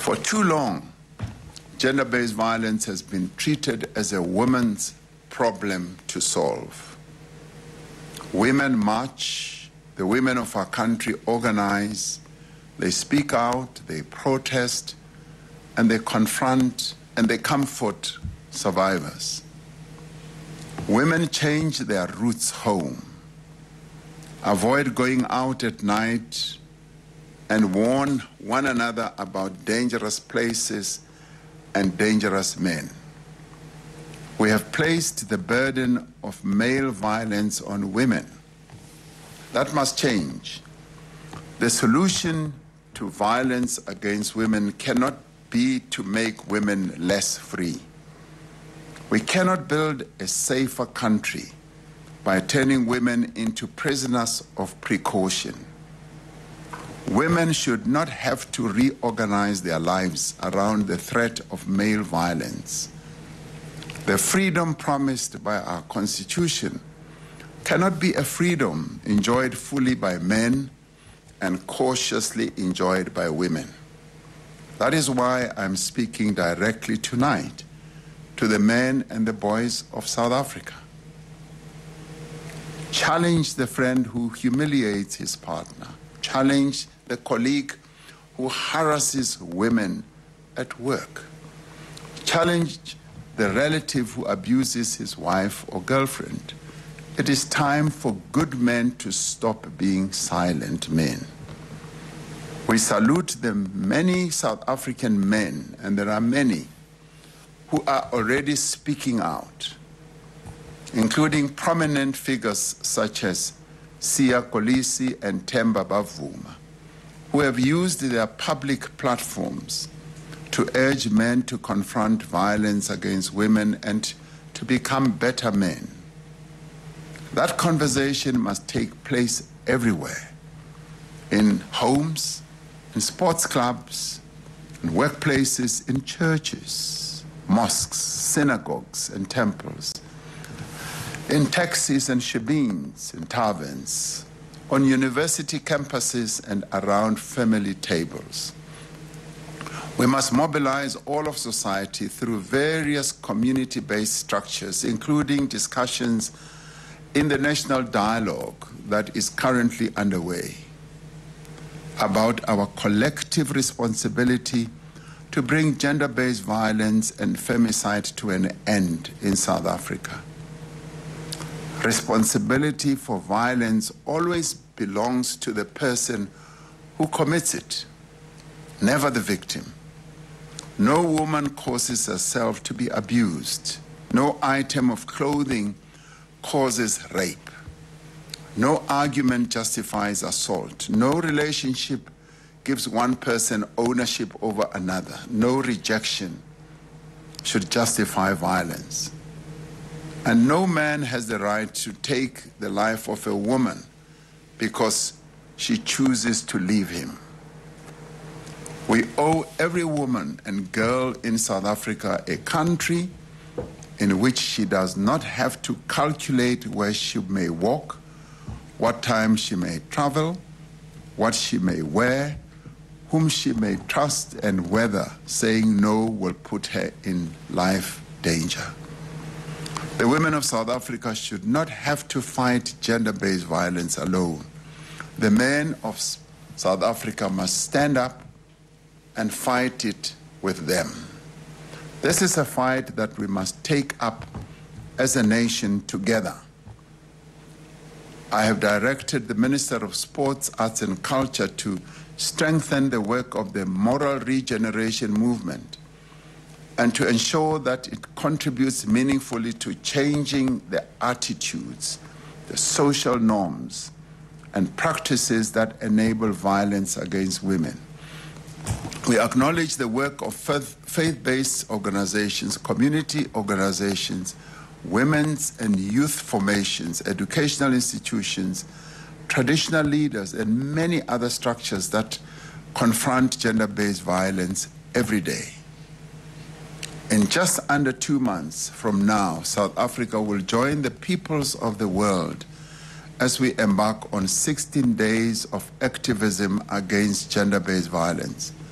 For too long, gender-based violence has been treated as a woman's problem to solve. Women march, the women of our country organize, they speak out, they protest, and they confront and they comfort survivors. Women change their routes home, avoid going out at night, and warn one another about dangerous places and dangerous men. We have placed the burden of male violence on women. That must change. The solution to violence against women cannot be to make women less free. We cannot build a safer country by turning women into prisoners of precaution. Women should not have to reorganize their lives around the threat of male violence. The freedom promised by our Constitution cannot be a freedom enjoyed fully by men and cautiously enjoyed by women. That is why I'm speaking directly tonight to the men and the boys of South Africa. Challenge the friend who humiliates his partner. Challenge the colleague who harasses women at work. Challenge the relative who abuses his wife or girlfriend. It is time for good men to stop being silent men. We salute the many South African men, and there are many, who are already speaking out, including prominent figures such as Siya Kolisi and Themba Bavuma, who have used their public platforms to urge men to confront violence against women and to become better men. That conversation must take place everywhere, in homes, in sports clubs, in workplaces, in churches, mosques, synagogues, and temples, in taxis and shebeens, in taverns, on university campuses, and around family tables. We must mobilize all of society through various community-based structures, including discussions in the national dialogue that is currently underway about our collective responsibility to bring gender-based violence and femicide to an end in South Africa. Responsibility for violence always belongs to the person who commits it, never the victim. No woman causes herself to be abused. No item of clothing causes rape. No argument justifies assault. No relationship gives one person ownership over another. No rejection should justify violence. And no man has the right to take the life of a woman because she chooses to leave him. We owe every woman and girl in South Africa a country in which she does not have to calculate where she may walk, what time she may travel, what she may wear, whom she may trust, and whether saying no will put her in life danger. The women of South Africa should not have to fight gender-based violence alone. The men of South Africa must stand up and fight it with them. This is a fight that we must take up as a nation together. I have directed the Minister of Sports, Arts and Culture to strengthen the work of the moral regeneration movement and to ensure that it contributes meaningfully to changing the attitudes, the social norms, and practices that enable violence against women. We acknowledge the work of faith-based organizations, community organizations, women's and youth formations, educational institutions, traditional leaders, and many other structures that confront gender-based violence every day. In just under 2 months from now, South Africa will join the peoples of the world as we embark on 16 days of activism against gender-based violence.